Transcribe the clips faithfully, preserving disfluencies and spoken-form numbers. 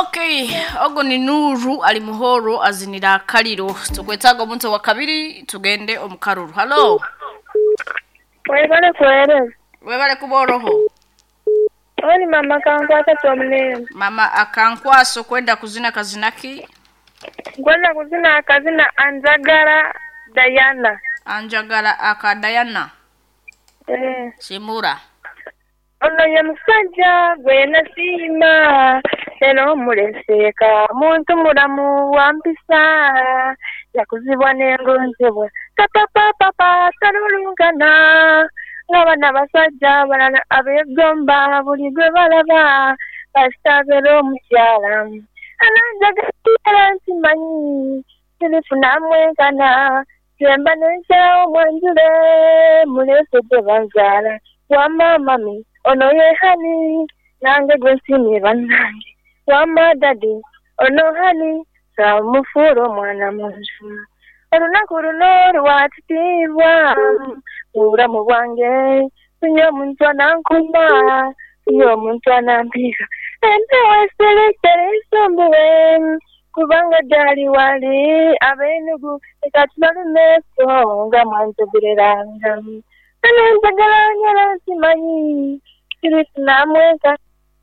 Okay, ogo ni Nuru ali muhoro azinira kaliro. Tukwetaga omuntu wa kabiri tugende omukaruru. Hello. Webale kwere. Webale kuboroho. Oni mama kankwaso tomne. Mama akankwaso kwenda kuzina kazinaki. Kwenda kuzina kazina Anjagala Diana. Anjagala aka Diana. Eh. Simura. Ono ye musajja gwe nasima eno muleseka muntu mulamu wampisa yakuzibwa n'engonzebwa tapapapapa talulungana ng'abaana basajja balala abeegomba buli gwe balaba basitabera omukyala ananjagala nsimanyi sirifunamwenkana kyemba nenkyalawo mwanjule mulesedde banzaala wama mami ono ye hani nange gwe nsimye bannange wama dadi ono hani samufuro mwana munju olunaku luno lwatitiibwa mu bulamu bwange sinye omuntu anankuma sinye omuntu anampiika empewo eserekere ensumbuwe kubanga ddali wali ab'enugu ekatunalumeeso nga mwanjogereranga ananjagala nyala nsimanyi sirifunamweka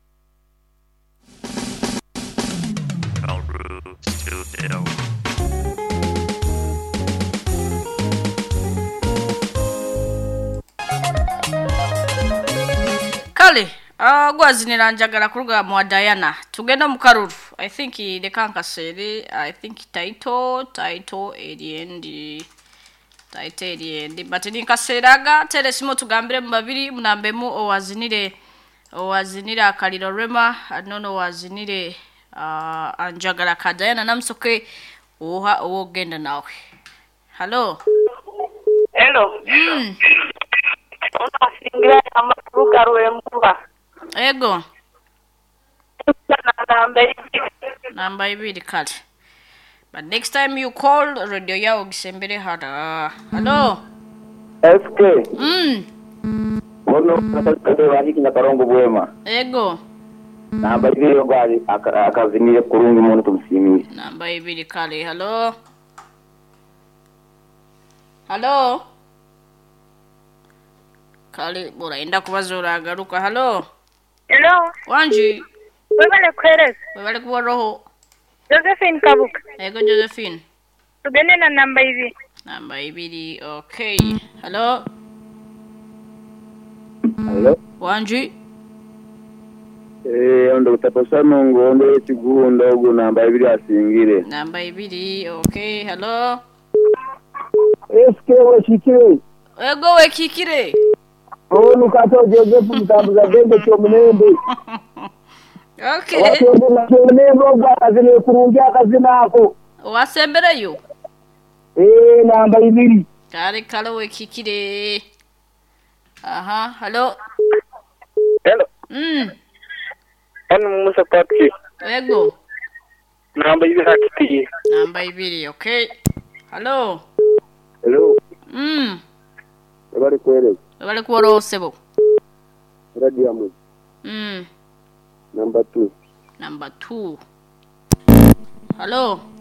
Kale uh, gwazinira njagala kuruga mu Diana tugenda mu karuru. I think the kankasere I think title title ediendi title ediendi but ni kaseraga tele simo tugambire mu babiri munambemu owazinire owazinira akaliro rema nono wazinire uh, anjagala ka Diana namsoke oha owogenda nawe. Hello. Hello. Mm. Ona singira amaruka rwembuga. Ego. Namba Namba ibiri kale. But next time you call radio yao gisembere hada. Hello. S K. Mm. Bono nakatete wajiki na karongo bwema. Ego. Namba ibiri yogari akazinire kurungi muntu tumsimi. Namba ibiri kale. Hello. Hello. Kale bora enda kubazora agaruka. Hello. Hello. Wanji. Webale kwere. Webale kuboroho. Josephine Kabuka. Ego Josephine. Tugende na namba ibiri. Namba ibiri. Okay. Hello. Hello. Wanji. Eh ondo utaposama ngondo ekigunda ogo namba ibiri asingire. Namba ibiri. Okay. Hello. S K washikire. Ego wekikire. Oh nukato Joseph mutambuza dende cyo munembe. Okay. Wato na munembe ogwa azile kurungi akazina ako. Wasembereyo. Eh namba ibiri. Kale kale wekikire. Aha, hello. Hello. Mm. Ano musa patki. Ego. Namba ibiri akiti. Namba ibiri, okay. Hello. Hello. Mm. Ebali kwere. Wale kuoro sebo. Radio amu. Mm. Number two. Number two. Hello.